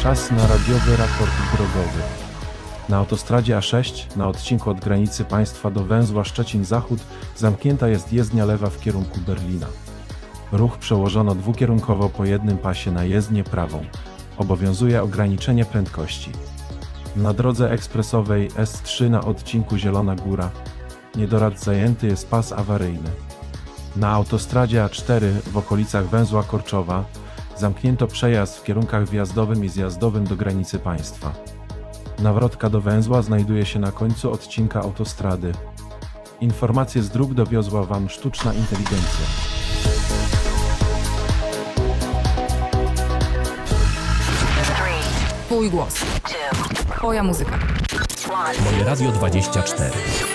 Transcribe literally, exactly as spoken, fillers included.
Czas na radiowy raport drogowy. Na autostradzie A sześć, na odcinku od granicy państwa do węzła Szczecin-Zachód, zamknięta jest jezdnia lewa w kierunku Berlina. Ruch przełożono dwukierunkowo po jednym pasie na jezdnię prawą. Obowiązuje ograniczenie prędkości. Na drodze ekspresowej S trzy na odcinku Zielona Góra niedorad zajęty jest pas awaryjny. Na autostradzie A cztery w okolicach węzła Korczowa zamknięto przejazd w kierunkach wjazdowym i zjazdowym do granicy państwa. Nawrotka do węzła znajduje się na końcu odcinka autostrady. Informacje z dróg dowiozła Wam sztuczna inteligencja. Twój głos. Twoja muzyka. Moje Radio dwadzieścia cztery.